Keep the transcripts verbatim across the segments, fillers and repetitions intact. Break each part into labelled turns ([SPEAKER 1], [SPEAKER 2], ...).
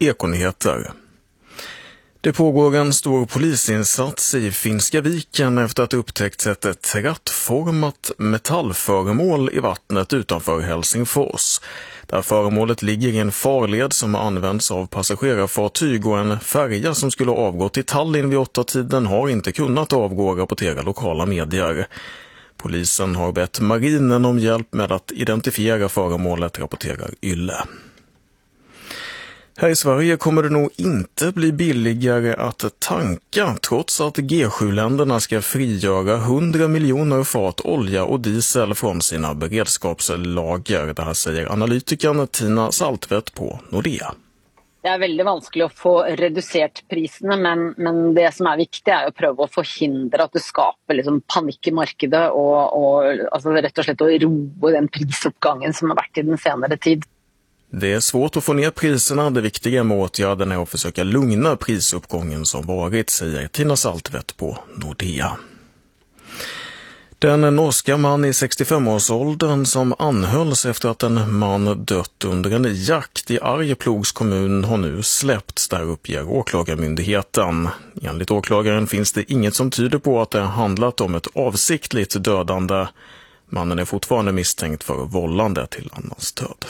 [SPEAKER 1] Ekonyheter. Det pågår en stor polisinsats i Finska viken efter att upptäckts ett trattformat metallföremål i vattnet utanför Helsingfors. Där föremålet ligger i en farled som används av passagerarfartyg och en färja som skulle avgå till Tallinn vid åtta tiden har inte kunnat avgå, rapporterar lokala medier. Polisen har bett marinen om hjälp med att identifiera föremålet, rapporterar Yle. Här i Sverige kommer det nog inte bli billigare att tanka trots att G sju-länderna ska frigöra hundra miljoner fat olja och diesel från sina beredskapslager. Det här säger analytikern Tina Saltvedt på Nordea.
[SPEAKER 2] Det är väldigt vanskligt att få reducerat priserna, men, men det som är viktigt är att pröva att förhindra att det skapar liksom panik i marknaden och, och alltså rätt och slett att roa den prisuppgången som har varit i den senare tid.
[SPEAKER 1] Det är svårt att få ner priserna. Det viktiga med åtgärden är att försöka lugna prisuppgången som varit, säger Tina Saltvedt på Nordea. Den norska man i sextiofem-årsåldern som anhölls efter att en man dött under en jakt i Arjeplogs kommun har nu släppts, där uppger åklagarmyndigheten. Enligt åklagaren finns det inget som tyder på att det handlat om ett avsiktligt dödande. Mannen är fortfarande misstänkt för vållande till annans död.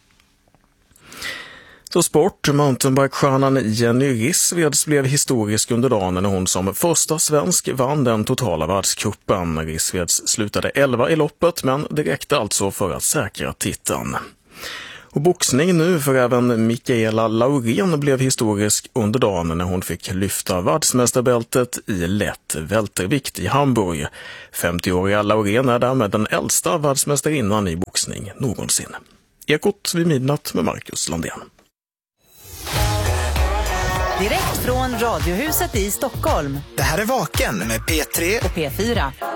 [SPEAKER 1] Så sport. Mountainbike-stjärnan Jenny Rissveds blev historisk under dagen när hon som första svensk vann den totala världscupen. Rissveds slutade elva i loppet, men det räckte alltså för att säkra titeln. Och boxning nu, för även Mikaela Laurén blev historisk under dagen när hon fick lyfta världsmästarbältet i lätt vältervikt i Hamburg. femtioåriga Laurén är därmed den äldsta världsmästarinnan i boxning någonsin. Ekot vid midnatt med Marcus Landén.
[SPEAKER 3] Direkt från Radiohuset i Stockholm.
[SPEAKER 4] Det här är Vaken med P tre
[SPEAKER 3] och P fyra.